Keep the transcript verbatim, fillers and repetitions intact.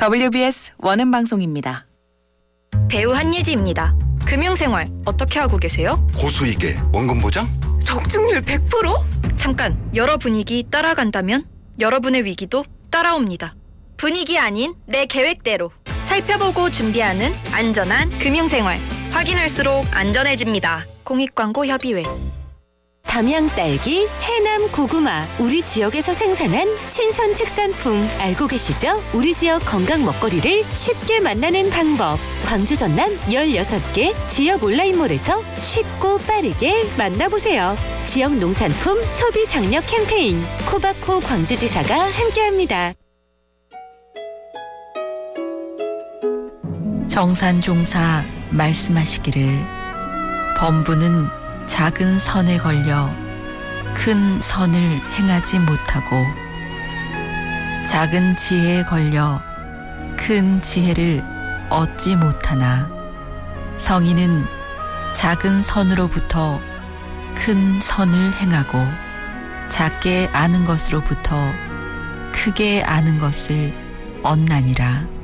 더블유비에스 원음 방송입니다. 배우 한예지입니다. 금융생활 어떻게 하고 계세요? 고수익에 원금 보장? 적중률 백 퍼센트? 잠깐, 여러 분위기 따라간다면 여러분의 위기도 따라옵니다. 분위기 아닌 내 계획대로 살펴보고 준비하는 안전한 금융생활. 확인할수록 안전해집니다. 공익광고협의회. 담양 딸기, 해남 고구마, 우리 지역에서 생산한 신선 특산품 알고 계시죠? 우리 지역 건강 먹거리를 쉽게 만나는 방법. 광주 전남 열여섯 개 지역 온라인몰에서 쉽고 빠르게 만나보세요. 지역 농산품 소비 장려 캠페인 코바코 광주지사가 함께합니다. 정산종사 말씀하시기를 범부는 작은 선에 걸려 큰 선을 행하지 못하고 작은 지혜에 걸려 큰 지혜를 얻지 못하나 성인은 작은 선으로부터 큰 선을 행하고 작게 아는 것으로부터 크게 아는 것을 얻나니라.